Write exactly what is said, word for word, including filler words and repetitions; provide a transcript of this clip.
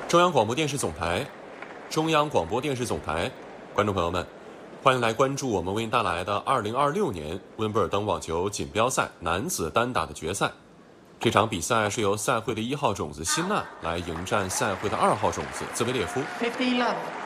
中央广播电视总台，中央广播电视总台，观众朋友们，欢迎来关注我们为您带来的二零二六年温布尔登网球锦标赛男子单打的决赛。这场比赛是由赛会的一号种子辛纳来迎战赛会的二号种子兹维列夫。 fifty love